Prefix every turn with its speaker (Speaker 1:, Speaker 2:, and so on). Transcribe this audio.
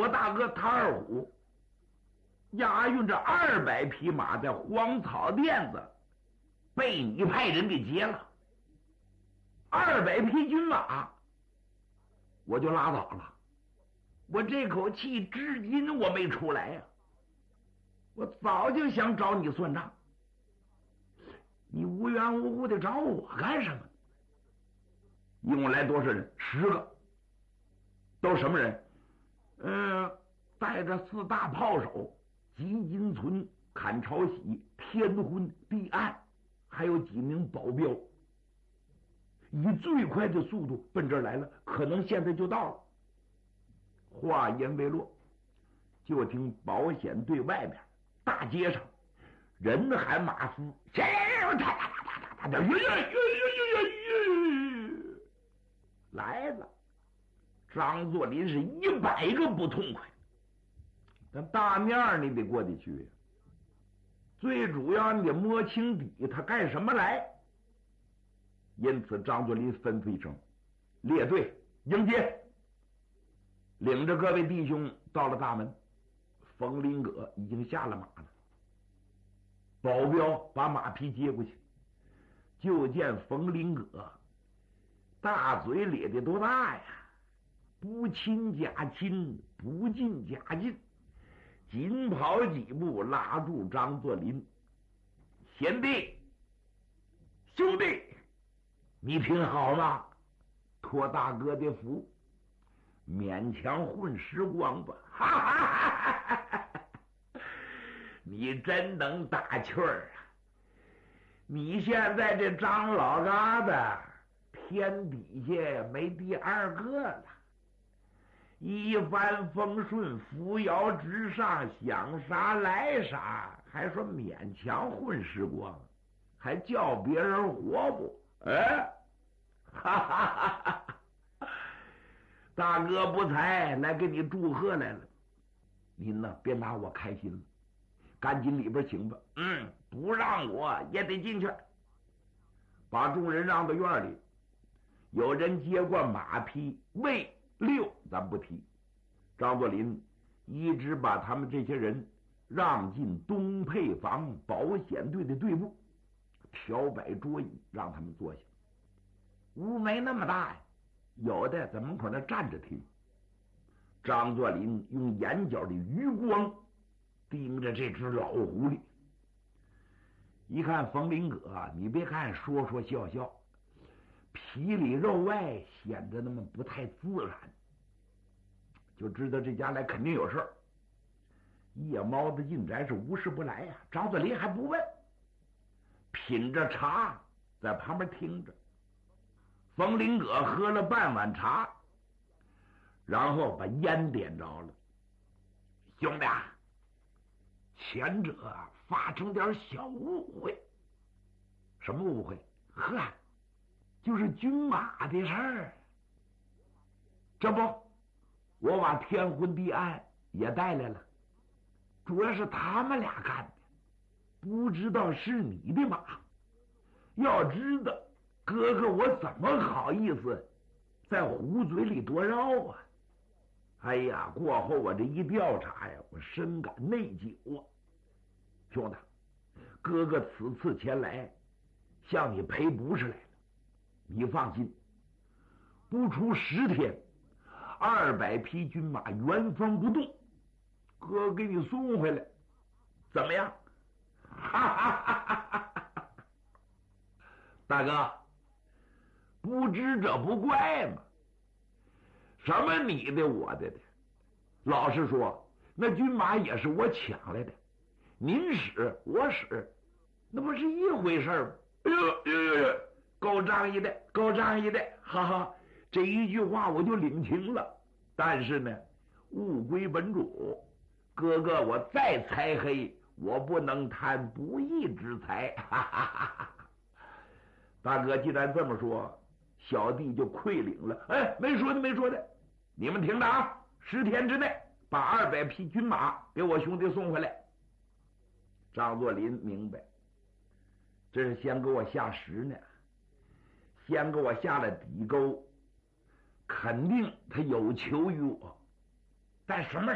Speaker 1: 我大哥唐二虎押运着200匹马在荒草甸子被你派人给劫了，200匹军马，我就拉倒了。我这口气至今我没出来呀，我早就想找你算账，你无缘无故的找我干什么？一共来多少人？10个，都什么人？带着4大炮手吉金存、坎朝喜、天昏、地暗，还有几名保镖，以最快的速度奔这儿来了，可能现在就到了。话言未落，就听保险队外面大街上人喊马嘶，来了。张作霖是100个不痛快，但大面你得过得去呀。最主要你得摸清底，他干什么来。因此张作霖吩咐一声，列队迎接，领着各位弟兄到了大门。冯林葛已经下了马了，保镖把马匹接过去，就见冯林葛大嘴咧得多大呀，不亲假亲，不近假近，紧跑几步拉住张作霖，贤弟兄弟，你挺好吗？托大哥的福，勉强混时光吧。哈哈哈哈，你真能打趣儿啊！你现在这张老疙瘩天底下没第2个了，一帆风顺，扶摇直上，想啥来啥，还说勉强混时光，还叫别人活不？哎，哈哈哈哈！大哥不才来给你祝贺来了，您呢别拿我开心了，赶紧里边请吧。不让我也得进去。把众人让到院里，有人接过马匹，卫6咱不提。张作霖一直把他们这些人让进东配房保险队的队部，调摆桌椅让他们坐下。屋没那么大呀，有的在门口那站着听。张作霖用眼角的余光盯着这只老狐狸，一看冯林葛，你别看说说笑笑，皮里肉外显得那么不太自然，就知道这家来肯定有事儿。夜猫子进宅是无事不来呀，张作霖还不问，品着茶在旁边听着。冯林葛喝了半碗茶，然后把烟点着了。兄弟啊，前者发生点小误会。什么误会？呵，就是军马的事儿。这不，我把天昏地暗也带来了，主要是他们俩干的，不知道是你的马。要知道，哥哥我怎么好意思在虎嘴里多绕啊？哎呀，过后我这一调查呀，我深感内疚啊。兄弟，哥哥此次前来向你赔不是来了，你放心，不出10天，200匹军马原封不动，哥给你送回来，怎么样？哈哈哈哈哈！大哥，不知者不怪嘛。什么你的我的，老实说，那军马也是我抢来的，您使我使，那不是一回事吗？哎呦，够仗义的，够仗义的，哈哈！这一句话我就领情了。但是呢，物归本主，哥哥我再财黑，我不能贪不义之财。哈哈哈哈！大哥既然这么说，小弟就愧领了。哎，没说的，你们听着啊，10天之内把200匹军马给我兄弟送回来。张作霖明白，这是先给我下石呢，先给我下了底钩，肯定他有求于我，但什么